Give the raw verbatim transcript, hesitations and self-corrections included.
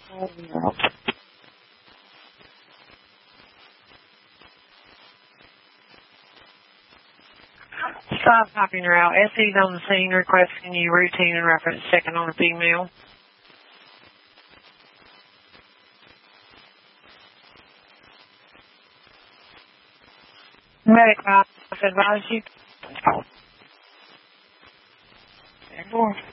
Stop typing her out. S E's on the scene requesting you routine and reference checking on a female. Medic, I advise you.